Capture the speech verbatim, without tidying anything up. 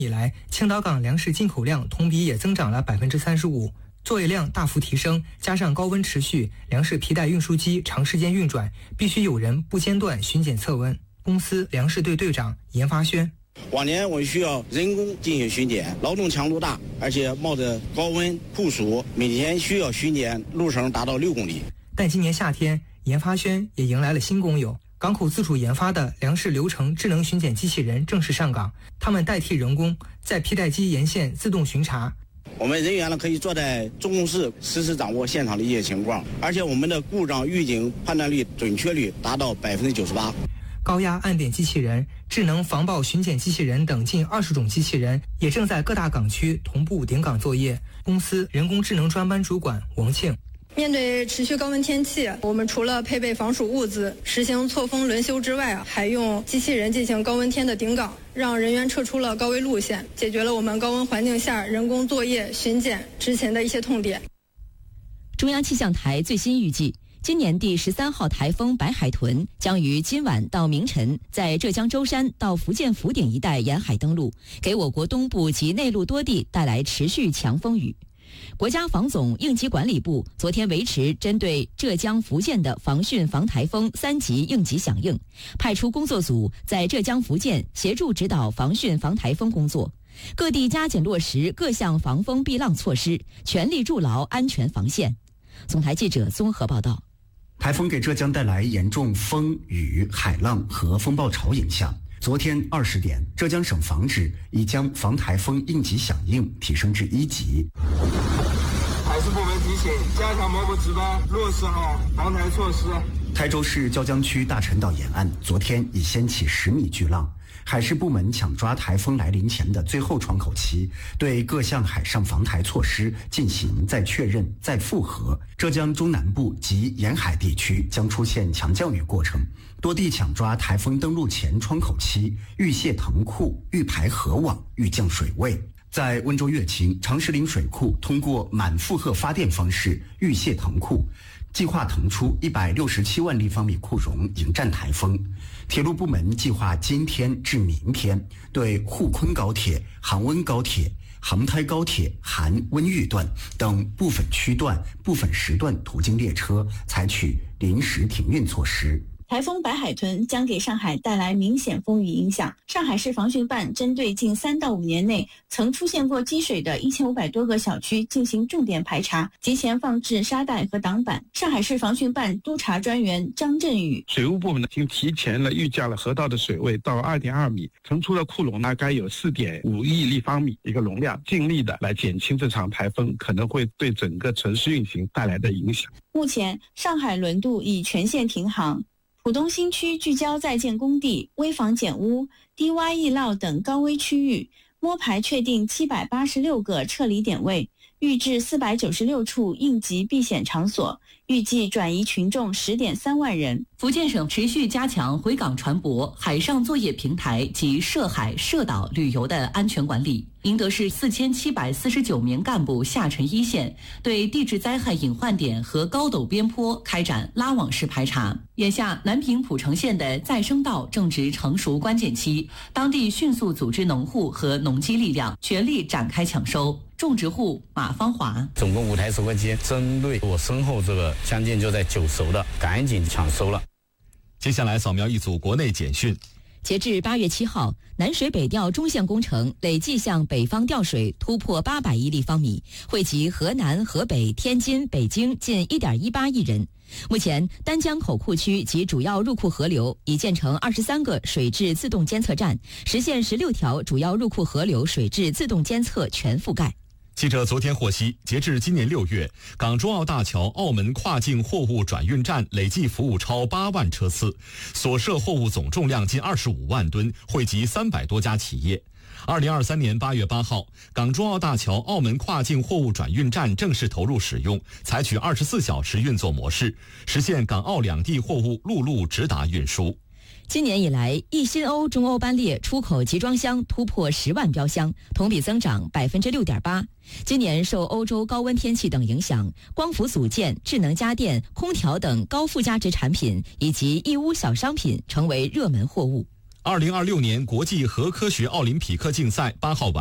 以来，青岛港粮食进口量同比也增长了百分之三十五，作业量大幅提升，加上高温持续，粮食皮带运输机长时间运转，必须有人不间断巡检测温。公司粮食队队长严发轩： 往年我需要人工进行巡检，劳动强度大，而且冒着高温酷暑，每天需要巡检路程达到六公里。 但今年夏天，严发轩也迎来了新工友。港口自主研发的粮食流程智能巡检机器人正式上岗，他们代替人工在皮带机沿线自动巡查。 我们人员呢可以坐在中控室实时掌握现场的一些情况，而且我们的故障预警判断率准确率达到百分之九十八。 高压按点机器人、智能防爆巡检机器人等近二十种机器人也正在各大港区同步顶岗作业。公司人工智能专班主管王庆： 面对持续高温天气，我们除了配备防暑物资、实行错峰轮休之外啊，还用机器人进行高温天的顶岗，让人员撤出了高危路线，解决了我们高温环境下人工作业、巡检执勤的一些痛点。 中央气象台最新预计，今年第十三号台风白海豚将于今晚到明晨在浙江舟山到福建福鼎一带沿海登陆，给我国东部及内陆多地带来持续强风雨。国家防总应急管理部昨天维持针对浙江、福建的防汛防台风三级应急响应，派出工作组在浙江、福建协助指导防汛防台风工作，各地加紧落实各项防风避浪措施，全力筑牢安全防线。总台记者综合报道。 台风给浙江带来严重风雨、海浪和风暴潮影响。昨天二十点，浙江省防指已将防台风应急响应提升至一级。 海事部门提醒，加强某某值班，落实好防台措施。 台州市椒江区大陈岛沿岸昨天已掀起十米巨浪，海事部门抢抓台风来临前的最后窗口期，对各项海上防台措施进行再确认、再复核。浙江中南部及沿海地区将出现强降雨过程，多地抢抓台风登陆前窗口期，预泄腾库、预排河网、预降水位。在温州乐清长石岭水库通过满负荷发电方式预泄腾库，计划腾出一百六十七万立方米库容迎战台风。铁路部门计划今天至明天对沪昆高铁、杭温高铁、杭台高铁韩温豫段等部分区段、部分时段途经列车采取临时停运措施。 台风白海豚将给上海带来明显风雨影响。上海市防汛办针对近三到五年内曾出现过积水的一千五百多个小区进行重点排查，提前放置沙袋和挡板。上海市防汛办督察专员张振宇： 水务部门呢，已经提前了预降了河道的水位到二点二米，腾出的库容大概有四点五亿立方米一个容量，尽力的来减轻这场台风可能会对整个城市运行带来的影响。 目前，上海轮渡已全线停航。浦东新区聚焦在建工地、危房减屋、低洼易涝等高危区域，摸排确定七百八十六个撤离点位，预置四百九十六处应急避险场所，预计转移群众十点三万人。 福建省持续加强回港船舶、海上作业平台及涉海涉岛旅游的安全管理。宁德市四千七百四十九名干部下沉一线，对地质灾害隐患点和高陡边坡开展拉网式排查。眼下，南平蒲城县的再生稻正值成熟关键期，当地迅速组织农户和农机力量，全力展开抢收。种植户马芳华： 总共五台收割机，针对我身后这个将近就在九熟的，赶紧抢收了。 接下来扫描一组国内简讯。 截至八月七号，南水北调中线工程累计向北方调水突破八百亿立方米，惠及河南、河北、天津、北京近一点一八亿人。目前，丹江口库区及主要入库河流已建成二十三个水质自动监测站，实现十六条主要入库河流水质自动监测全覆盖。 记者昨天获悉，截至今年六月，港珠澳大桥澳门跨境货物转运站累计服务超八万车次，所涉货物总重量近二十五万吨，惠及三百多家企业。二零二三年八月八号，港珠澳大桥澳门跨境货物转运站正式投入使用，采取二十四小时运作模式，实现港澳两地货物陆路直达运输。 今年以来，一新欧中欧班列出口集装箱突破十万标箱，同比增长百分之六点八。今年受欧洲高温天气等影响，光伏组件、智能家电、空调等高附加值产品以及义乌小商品成为热门货物。 二零二六年国际核科学奥林匹克竞赛八号晚